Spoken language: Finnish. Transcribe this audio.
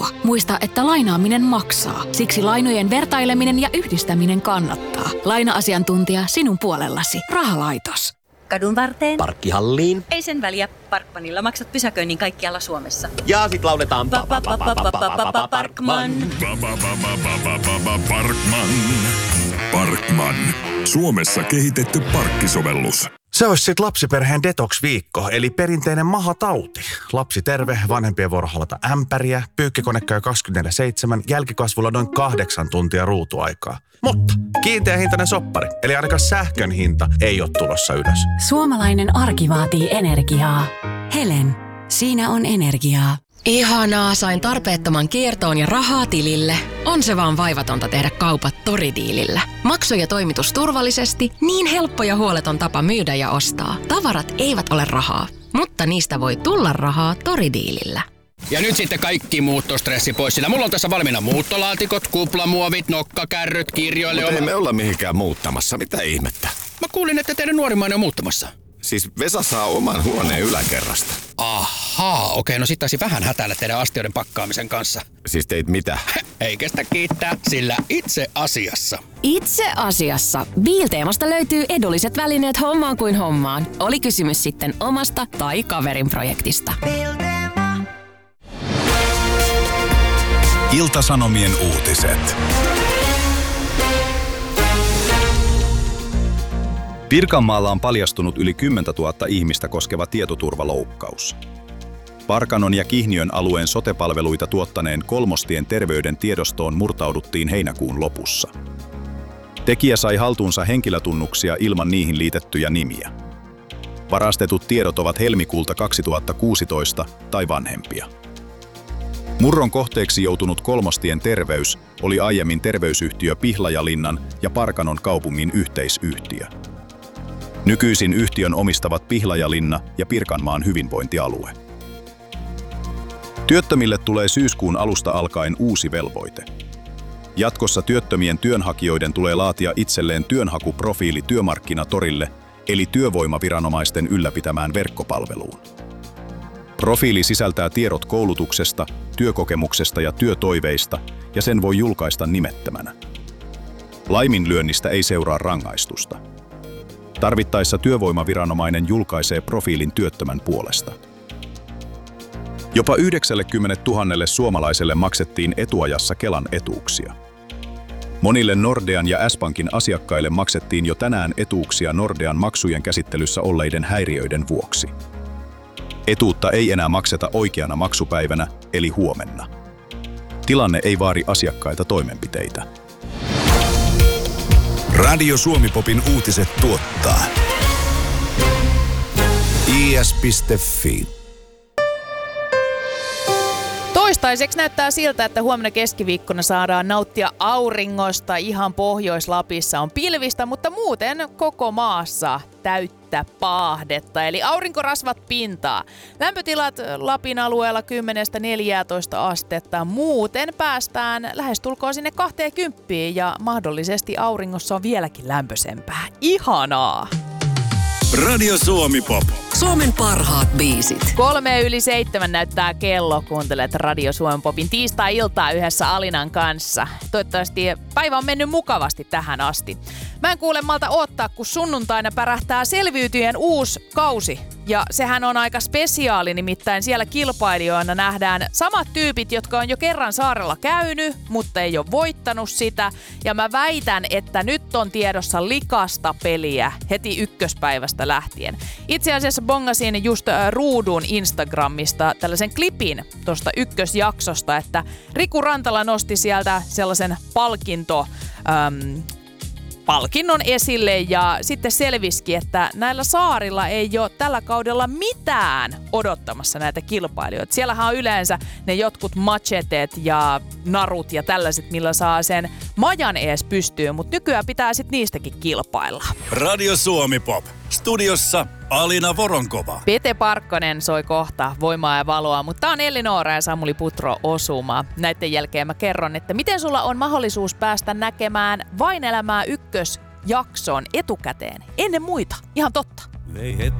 onnistua. Muista, että lainaaminen maksaa. Siksi lainojen vertaileminen ja yhdistäminen kannattaa. Laina-asiantuntija sinun puolellasi. Rahalaitos. Kadun varteen. Parkkihalliin. Ei sen väliä. Parkmanilla maksat pysäköinnin kaikkialla Suomessa. Ja sit lauletaan Parkman. Parkman. Suomessa kehitetty parkkisovellus. Se olisi sitten lapsiperheen detox-viikko, eli perinteinen mahatauti. Lapsi terve, vanhempien vuoro halata ämpäriä, pyykkikone käy 24/7, jälkikasvulla noin 8 tuntia ruutuaikaa. Mutta kiinteä hintainen soppari, eli ainakaan sähkön hinta ei ole tulossa ylös. Suomalainen arki vaatii energiaa. Helen, siinä on energiaa. Ihanaa, sain tarpeettoman kiertoon ja rahaa tilille. On se vaan vaivatonta tehdä kaupat Tori-diilillä. Maksu ja toimitus turvallisesti, niin helppo ja huoleton tapa myydä ja ostaa. Tavarat eivät ole rahaa, mutta niistä voi tulla rahaa Tori-diilillä. Ja nyt sitten kaikki muuttostressi pois, sillä mulla on tässä valmiina muuttolaatikot, kuplamuovit, nokkakärryt, kirjoille. Mutta ei me olla mihinkään muuttamassa, mitä ihmettä? Mä kuulin, että teidän nuorimmainen on muuttamassa. Siis Vesa saa oman huoneen yläkerrasta. Ahaa, okei, no sit taisi vähän hätäillä teidän astioiden pakkaamisen kanssa. Siis teit mitä? Ei kestä kiittää, sillä itse asiassa. Itse asiassa Biilteemasta löytyy edulliset välineet hommaan kuin hommaan. Oli kysymys sitten omasta tai kaverin projektista. Ilta-Sanomien uutiset. Pirkanmaalla on paljastunut yli 10 000 ihmistä koskeva tietoturvaloukkaus. Parkanon ja Kihniön alueen sote-palveluita tuottaneen Kolmostien terveyden tiedostoon murtauduttiin heinäkuun lopussa. Tekijä sai haltuunsa henkilötunnuksia ilman niihin liitettyjä nimiä. Varastetut tiedot ovat helmikuulta 2016 tai vanhempia. Murron kohteeksi joutunut Kolmostien terveys oli aiemmin terveysyhtiö Pihlajalinnan ja Parkanon kaupungin yhteisyhtiö. Nykyisin yhtiön omistavat Pihlajalinna ja Pirkanmaan hyvinvointialue. Työttömille tulee syyskuun alusta alkaen uusi velvoite. Jatkossa työttömien työnhakijoiden tulee laatia itselleen työnhakuprofiili Työmarkkinatorille, eli työvoimaviranomaisten ylläpitämään verkkopalveluun. Profiili sisältää tiedot koulutuksesta, työkokemuksesta ja työtoiveista, ja sen voi julkaista nimettömänä. Laiminlyönnistä ei seuraa rangaistusta. Tarvittaessa työvoimaviranomainen julkaisee profiilin työttömän puolesta. Jopa 90 000 suomalaiselle maksettiin etuajassa Kelan etuuksia. Monille Nordean ja S-Pankin asiakkaille maksettiin jo tänään etuuksia Nordean maksujen käsittelyssä olleiden häiriöiden vuoksi. Etuutta ei enää makseta oikeana maksupäivänä, eli huomenna. Tilanne ei vaadi asiakkailta toimenpiteitä. Radio Suomi-popin uutiset tuottaa is.fi. Toistaiseksi näyttää siltä, että huomenna keskiviikkona saadaan nauttia auringosta. Ihan Pohjois-Lapissa on pilvistä, mutta muuten koko maassa täyttä paahdetta. Eli aurinkorasvat pintaa. Lämpötilat Lapin alueella 10-14 astetta. Muuten päästään lähestulkoon sinne 20 ja mahdollisesti auringossa on vieläkin lämpöisempää. Ihanaa! Radio Suomi-pop. Suomen parhaat biisit. 6:03 näyttää kello. Kuuntelet Radio Suomi-popin tiistai-iltaa yhdessä Alinan kanssa. Toivottavasti päivä on mennyt mukavasti tähän asti. Mä en kuule malta odottaa, kun sunnuntaina pärähtää Selviytyjien uusi kausi. Ja sehän on aika spesiaali, nimittäin siellä kilpailijoina nähdään samat tyypit, jotka on jo kerran saarella käynyt, mutta ei ole voittanut sitä. Ja mä väitän, että nyt on tiedossa likasta peliä heti ykköspäivästä lähtien. Itse asiassa bongasin just Ruudun Instagramista tällaisen klipin tuosta ykkösjaksosta, että Riku Rantala nosti sieltä sellaisen palkinnon esille ja sitten selvisikin, että näillä saarilla ei ole tällä kaudella mitään odottamassa näitä kilpailijoita. Siellähän on yleensä ne jotkut machetet ja narut ja tällaiset, millä saa sen majan ees pystyyn, mutta nykyään pitää sitten niistäkin kilpailla. Radio Suomi-pop. Studiossa Alina Voronkova. Pete Parkkonen soi kohta Voimaa ja valoa, mutta tää on Elli Noora ja Samuli Putro osuma. Näiden jälkeen mä kerron, että miten sulla on mahdollisuus päästä näkemään Vain elämää ykkösjaksoon etukäteen, ennen muita. Ihan totta. Vei